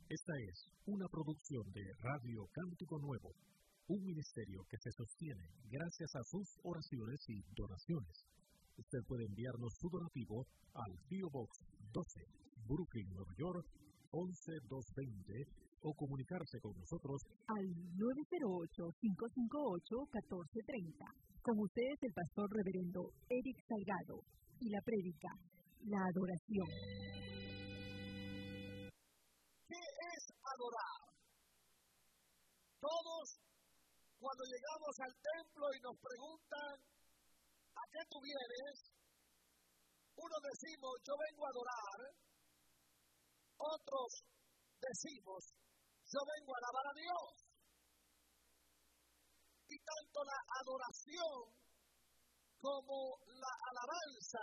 Esta es una producción de Radio Cántico Nuevo, un ministerio que se sostiene gracias a sus oraciones y donaciones. Usted puede enviarnos su donativo al P.O. Box 12, Brooklyn, Nueva York, 11220, o comunicarse con nosotros al 908-558-1430. Con ustedes el pastor reverendo Eric Salgado y la prédica, la adoración. ¿Qué es adorar? Todos, cuando llegamos al templo y nos preguntan ¿a qué tú vienes? Unos decimos, yo vengo a adorar. Otros decimos, yo vengo a alabar a Dios. Y tanto la adoración como la alabanza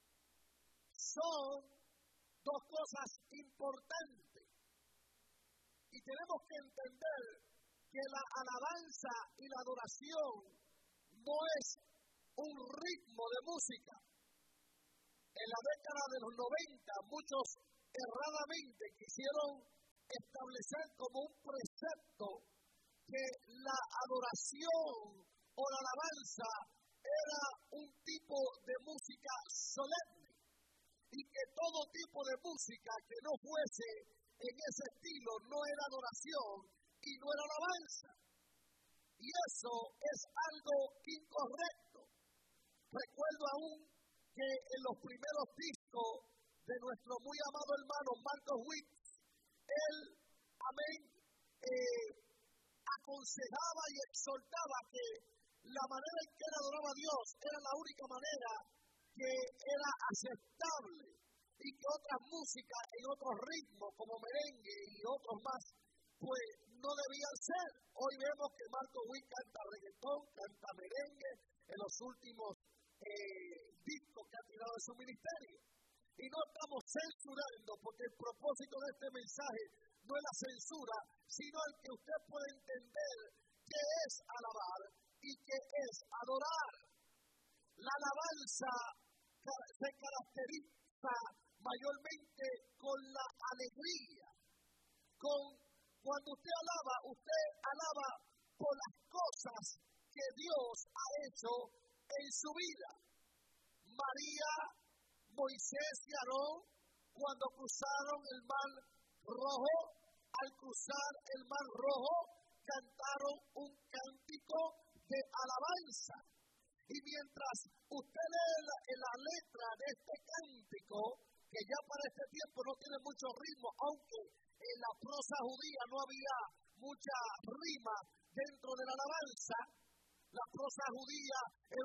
son dos cosas importantes. Y tenemos que entender que la alabanza y la adoración no es un ritmo de música. En la década de los 90, muchos erradamente quisieron establecer como un precepto que la adoración o la alabanza era un tipo de música solemne y que todo tipo de música que no fuese en ese estilo no era adoración y no era alabanza. Y eso es algo incorrecto. Recuerdo aún que en los primeros discos de nuestro muy amado hermano Marcos Witt, él, amén, aconsejaba y exhortaba que la manera en que él adoraba a Dios era la única manera que era aceptable y que otras músicas en otros ritmos como merengue y otros más, pues no debían ser. Hoy vemos que Marcos Witt canta reggaetón, canta merengue en los últimos discos que ha tirado de su ministerio. Y no estamos censurando, porque el propósito de este mensaje no es la censura, sino el que usted pueda entender qué es alabar y qué es adorar. La alabanza se caracteriza mayormente con la alegría. Cuando usted alaba por las cosas que Dios ha hecho en su vida. María, Moisés y Aarón, cuando cruzaron el mar rojo, al cruzar el mar rojo, cantaron un cántico de alabanza. Y mientras usted lee la letra de este cántico, que ya para este tiempo no tiene mucho ritmo, aunque en la prosa judía no había mucha rima dentro de la alabanza, la prosa judía era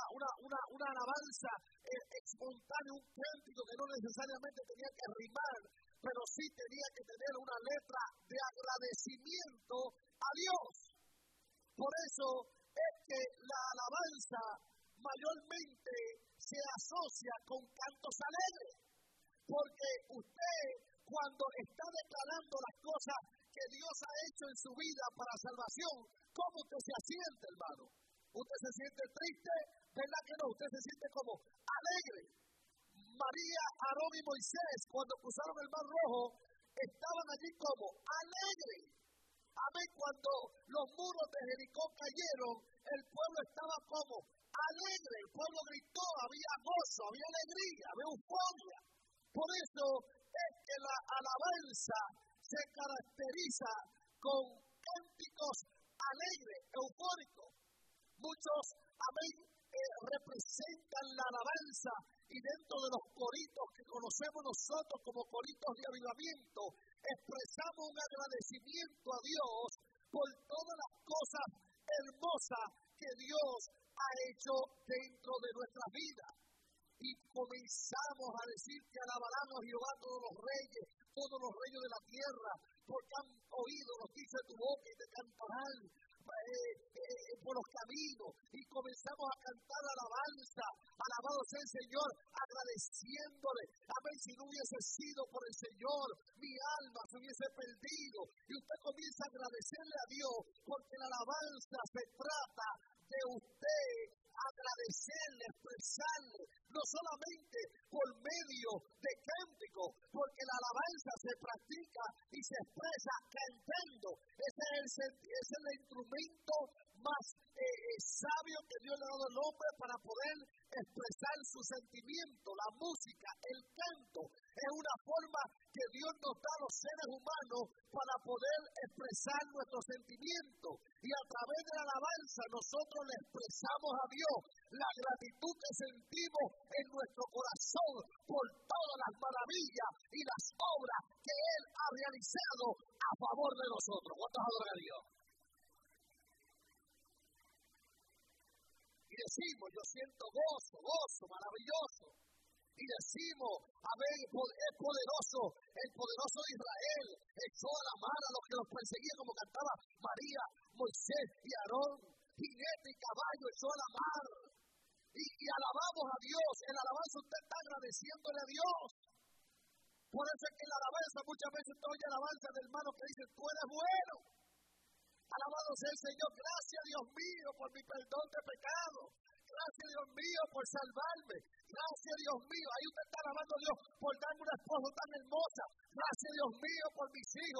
una alabanza espontánea, un cántico que no necesariamente tenía que rimar, pero sí tenía que tener una letra de agradecimiento a Dios. Por eso es que la alabanza mayormente se asocia con cantos alegres, porque usted cuando está declarando las cosas que Dios ha hecho en su vida para salvación, ¿cómo usted se siente, hermano? ¿Usted se siente triste? ¿Verdad que no? Usted se siente como alegre. María, Aarón y Moisés, cuando cruzaron el mar rojo, estaban allí como alegres. Amén. Cuando los muros de Jericó cayeron, el pueblo estaba como alegre. El pueblo gritó, había gozo, había alegría, había euforia. Por eso es que la alabanza se caracteriza con cánticos alegres, eufóricos. Muchos, amén, representan la alabanza y dentro de los coritos que conocemos nosotros como coritos de avivamiento, expresamos un agradecimiento a Dios por todas las cosas hermosas que Dios ha hecho dentro de nuestra vida. Y comenzamos a decir que alabarán a Jehová todos los reyes de la tierra, porque han oído, nos dice tu boca y te cantarán por los caminos, y comenzamos a cantar alabanza, alabado sea el Señor, agradeciéndole, amén, si no hubiese sido por el Señor, mi alma se hubiese perdido, y usted comienza a agradecerle a Dios, porque la alabanza se trata de usted agradecerle, expresarle, no solamente por medio de cántico, porque la alabanza se practica y se expresa cantando. Ese es el instrumento más sabio que Dios le ha dado al hombre para poder expresar su sentimiento. La música, el canto, es una forma que Dios nos da a los seres humanos para poder expresar nuestros sentimientos. Y a través de la alabanza nosotros le expresamos a Dios la gratitud que sentimos en nuestro corazón por todas las maravillas y las obras que Él ha realizado a favor de nosotros. ¿Cuántos adoran a Dios? Y decimos, yo siento gozo maravilloso. Y decimos, a ver, es poderoso, el poderoso de Israel echó a la mar a los que los perseguían, como cantaba María, Moisés y Aarón, jinete y caballo echó a la mar. Y alabamos a Dios. En la alabanza usted está agradeciéndole a Dios. Por eso es que en la alabanza muchas veces usted oye alabanza del hermano que dice, tú eres bueno. Alabado sea el Señor. Gracias, Dios mío, por mi perdón de pecado. Gracias, Dios mío, por salvarme. Gracias, Dios mío. Ahí usted está alabando a Dios por darme una esposa tan hermosa. Gracias, Dios mío, por mis hijos.